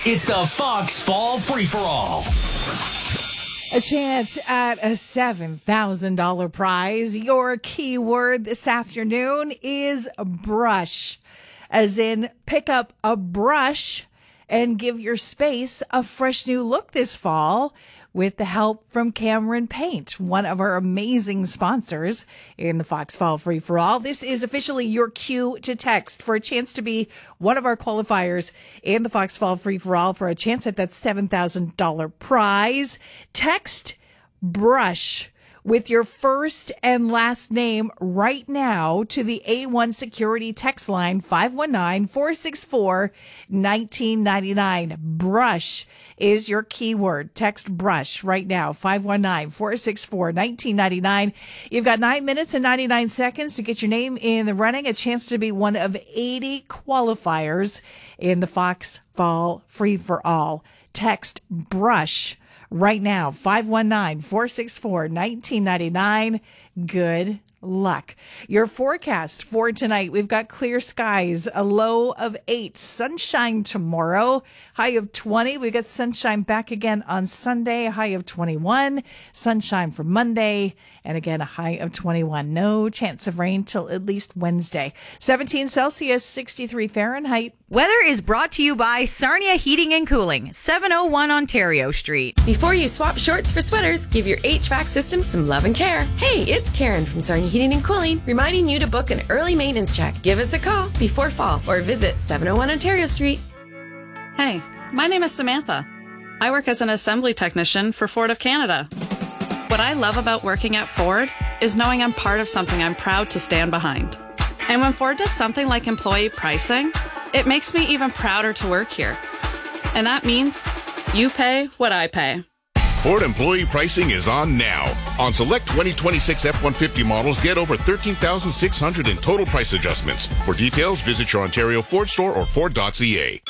It's the Fox Fall Free-for-All. A chance at a $7,000 prize. Your keyword this afternoon is brush, as in pick up a brush and give your space a fresh new look this fall with the help from Cameron Paint, one of our amazing sponsors in the Fox Fall Free-for-All. This is officially your cue to text for a chance to be one of our qualifiers in the Fox Fall Free-for-All for a chance at that $7,000 prize. Text brush with your first and last name right now to the A1 Security text line 519-464-1999. Brush is your keyword. Text brush right now, 519-464-1999. You've got 9 minutes and 99 seconds to get your name in the running, a chance to be one of 80 qualifiers in the Fox Fall Free-for-All. Text brush right now, 519-464-1999. Good luck. Your forecast for tonight, we've got clear skies, a low of 8, sunshine tomorrow, high of 20. We got sunshine back again on Sunday, a high of 21, sunshine for Monday, and again a high of 21. No chance of rain till at least Wednesday. 17 Celsius, 63 Fahrenheit. Weather is brought to you by Sarnia Heating and Cooling, 701 Ontario Street. Before you swap shorts for sweaters, give your HVAC system some love and care. Hey, it's Karen from Sarnia Heating and Cooling, reminding you to book an early maintenance check. Give us a call before fall or visit 701 Ontario Street. Hey, my name is Samantha. I work as an assembly technician for Ford of Canada. What I love about working at Ford is knowing I'm part of something I'm proud to stand behind. And when Ford does something like employee pricing, it makes me even prouder to work here. And that means you pay what I pay. Ford employee pricing is on now. On select 2026 F-150 models, get over $13,600 in total price adjustments. For details, visit your Ontario Ford store or Ford.ca.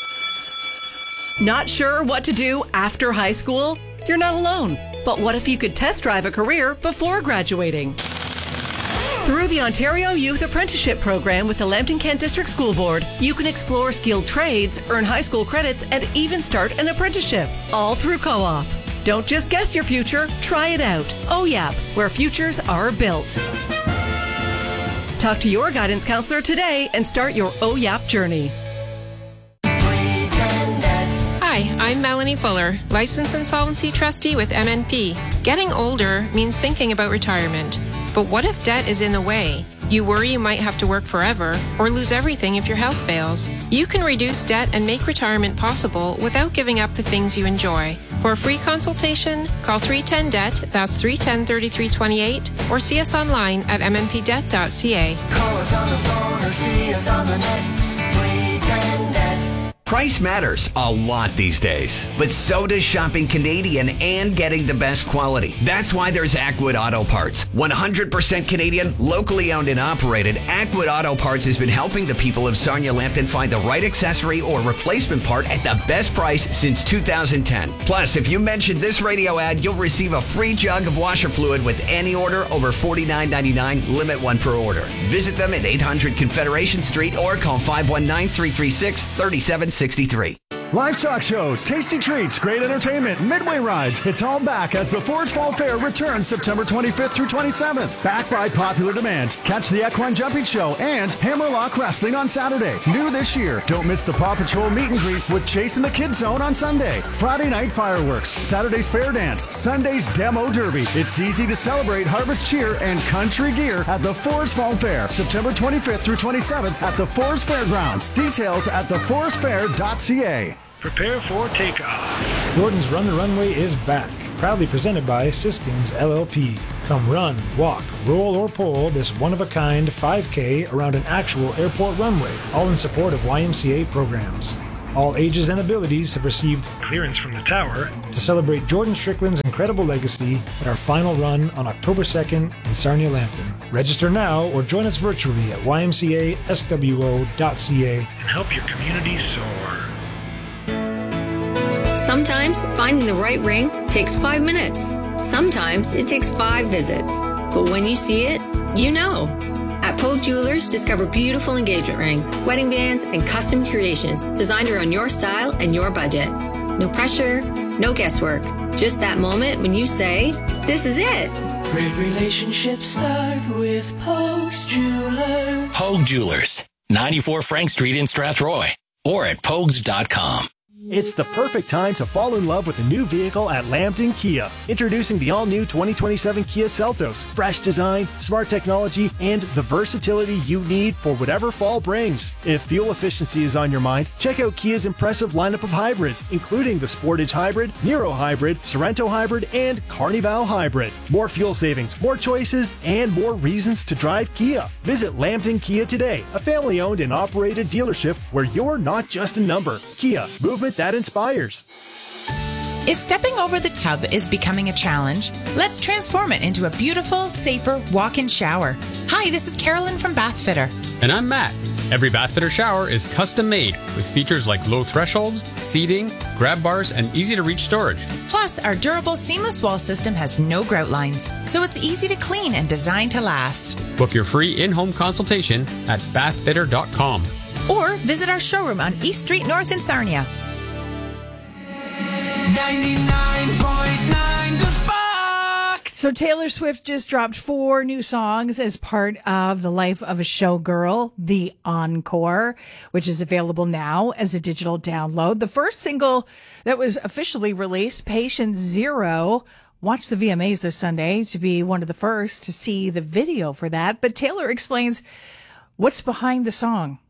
Not sure what to do after high school? You're not alone. But what if you could test drive a career before graduating? Through the Ontario Youth Apprenticeship Program with the Lambton Kent District School Board, you can explore skilled trades, earn high school credits, and even start an apprenticeship, all through co-op. Don't just guess your future, try it out. OYAP, where futures are built. Talk to your guidance counselor today and start your OYAP journey. Hi, I'm Melanie Fuller, Licensed Insolvency Trustee with MNP. Getting older means thinking about retirement. But what if debt is in the way? You worry you might have to work forever or lose everything if your health fails. You can reduce debt and make retirement possible without giving up the things you enjoy. For a free consultation, call 310-DEBT, that's 310-3328, or see us online at mnpdebt.ca. Call us on the phone or see us on the net, 310-DEBT. Price matters a lot these days, but so does shopping Canadian and getting the best quality. That's why there's Ackwood Auto Parts. 100% Canadian, locally owned and operated, Ackwood Auto Parts has been helping the people of Sarnia-Lambton find the right accessory or replacement part at the best price since 2010. Plus, if you mention this radio ad, you'll receive a free jug of washer fluid with any order over $49.99, limit one per order. Visit them at 800 Confederation Street or call 519-336-3763. Livestock shows, tasty treats, great entertainment, midway rides. It's all back as the Fords Fall Fair returns September 25th through 27th. Back by popular demand. Catch the Equine Jumping Show and Hammerlock Wrestling on Saturday. New this year, don't miss the Paw Patrol meet and greet with Chase in the Kid Zone on Sunday. Friday night fireworks, Saturday's fair dance, Sunday's demo derby. It's easy to celebrate harvest cheer and country gear at the Fords Fall Fair, September 25th through 27th at the Fords Fairgrounds. Details at theforsfair.ca. Prepare for takeoff. Jordan's Run the Runway is back. Proudly presented by Siskins LLP. Come run, walk, roll, or pole this one-of-a-kind 5K around an actual airport runway, all in support of YMCA programs. All ages and abilities have received clearance from the tower to celebrate Jordan Strickland's incredible legacy at our final run on October 2nd in Sarnia-Lambton. Register now or join us virtually at ymcaswo.ca and help your community soar. Sometimes finding the right ring takes 5 minutes. Sometimes it takes 5 visits. But when you see it, you know. At At Pogue Jewelers, discover beautiful engagement rings, wedding bands, and custom creations designed around your style and your budget. No pressure, no guesswork. Just that moment when you say, this is it. Great relationships start with Pogue's Jewelers. Pogue Jewelers, 94 Frank Street in Strathroy, or at pogues.com. It's the perfect time to fall in love with a new vehicle at Lambton Kia. Introducing the all-new 2027 Kia Seltos. Fresh design, smart technology, and the versatility you need for whatever fall brings. If fuel efficiency is on your mind, check out Kia's impressive lineup of hybrids, including the Sportage Hybrid, Niro Hybrid, Sorento Hybrid, and Carnival Hybrid. More fuel savings, more choices, and more reasons to drive Kia. Visit Lambton Kia today, a family-owned and operated dealership where you're not just a number. Kia, movement that inspires. If stepping over the tub is becoming a challenge, let's transform it into a beautiful, safer walk-in shower. Hi, this is Carolyn from Bathfitter. And I'm Matt. Every Bathfitter shower is custom made with features like low thresholds, seating, grab bars, and easy-to-reach storage. Plus, our durable seamless wall system has no grout lines, so it's easy to clean and designed to last. Book your free in-home consultation at bathfitter.com. Or visit our showroom on East Street North in Sarnia. 99.9 The Fox. So Taylor Swift just dropped 4 new songs as part of The Life of a Showgirl, The Encore, which is available now as a digital download. The first single that was officially released, Patient Zero, watched the VMAs this Sunday to be one of the first to see the video for that. But Taylor explains what's behind the song.